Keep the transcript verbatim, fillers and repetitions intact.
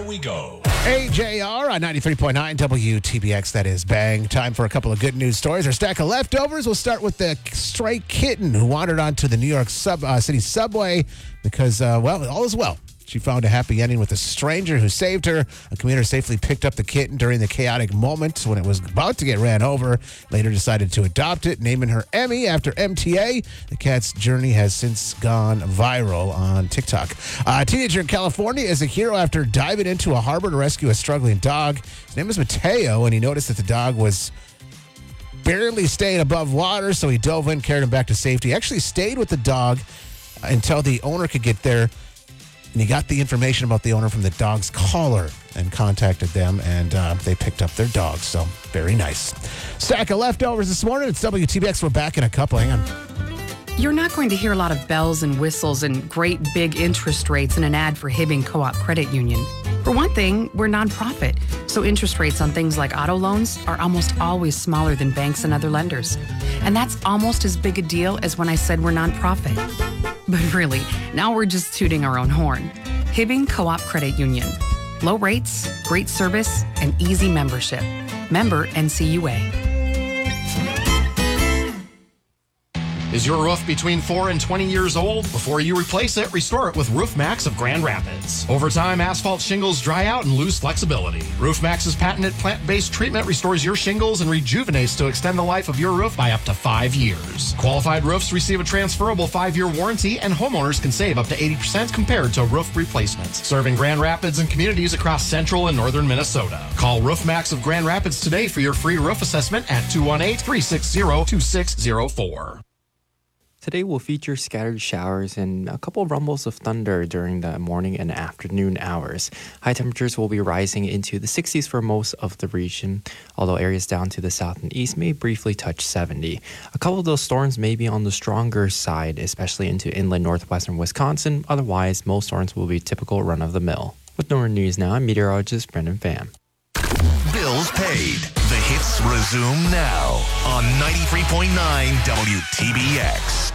we go. A J R on ninety-three point nine W T B X. That is Bang. Time for a couple of good news stories. Our stack of leftovers. We'll start with the stray kitten who wandered onto the New York sub, uh, City subway because, uh, well, all is well. She found a happy ending with a stranger who saved her. A commuter safely picked up the kitten during the chaotic moment when it was about to get ran over. Later decided to adopt it, naming her Emmy after M T A. The cat's journey has since gone viral on TikTok. A teenager in California is a hero after diving into a harbor to rescue a struggling dog. His name is Mateo, and he noticed that the dog was barely staying above water, so he dove in, carried him back to safety. He actually stayed with the dog until the owner could get there. And he got the information about the owner from the dog's caller and contacted them, and uh, they picked up their dog. So, very nice. Stack of leftovers this morning. It's W T B X. We're back in a couple. Hang on. You're not going to hear a lot of bells and whistles and great big interest rates in an ad for Hibbing Co-op Credit Union. For one thing, we're nonprofit, so interest rates on things like auto loans are almost always smaller than banks and other lenders. And that's almost as big a deal as when I said we're nonprofit. But really, now we're just tooting our own horn. Hibbing Co-op Credit Union. Low rates, great service, and easy membership. Member N C U A. Is your roof between four and twenty years old? Before you replace it, restore it with Roof Max of Grand Rapids. Over time, asphalt shingles dry out and lose flexibility. Roof Max's patented plant-based treatment restores your shingles and rejuvenates to extend the life of your roof by up to five years. Qualified roofs receive a transferable five-year warranty, and homeowners can save up to eighty percent compared to roof replacements. Serving Grand Rapids and communities across central and northern Minnesota. Call Roof Max of Grand Rapids today for your free roof assessment at two one eight, three six zero, two six zero four. Today will feature scattered showers and a couple of rumbles of thunder during the morning and afternoon hours. High temperatures will be rising into the sixties for most of the region, although areas down to the south and east may briefly touch seventy. A couple of those storms may be on the stronger side, especially into inland northwestern Wisconsin. Otherwise, most storms will be typical run-of-the-mill. With Northern News Now, I'm meteorologist Brendan Pham. Bills paid. The hits resume now on ninety-three point nine W T B X.